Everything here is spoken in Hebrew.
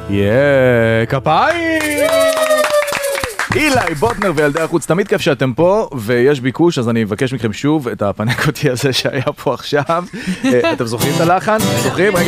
כפיים! אילי בוטנר וילדי החוץ, תמיד כיף שאתם פה ויש ביקוש, אז אני מבקש מכם שוב את הפנקוטי הזה שהיה פה עכשיו. אתם זוכרים את הלחן? זוכרים?